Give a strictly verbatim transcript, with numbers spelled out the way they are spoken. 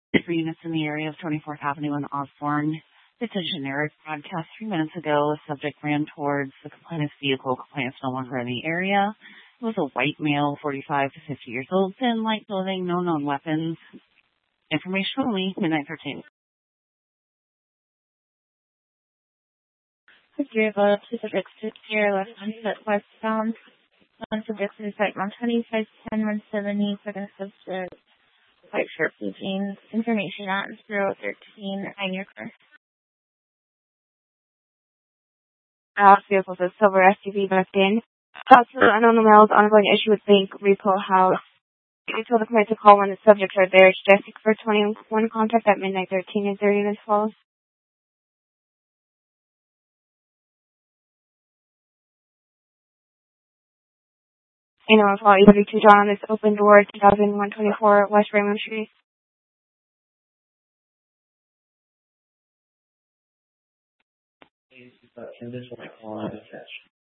For units in the area of twenty-fourth Avenue and Osborne. It's a generic broadcast three minutes ago. The subject ran towards the complainant's vehicle. Complainant's no longer in the area. It was a white male, forty-five to fifty years old, thin, light clothing, no known weapons. Information only, midnight thirteen. Zero Pacific six zero left onset westbound. One subject to the site one twenty, five ten, one seventy, second subject, white shirt, blue jeans. Information at zero thirteen, nine your car. House vehicles a silver S U V backed in. Talk to the unknown male's ongoing issue with Bank Repo House. You told the complaint to call when the subjects are there. It's Jessica for twenty-one contact at midnight thirteen and thirty minutes falls. You know, it's all thirty-two John on this open door, two thousand one twenty-four West Raymond Street. Conditional on attached.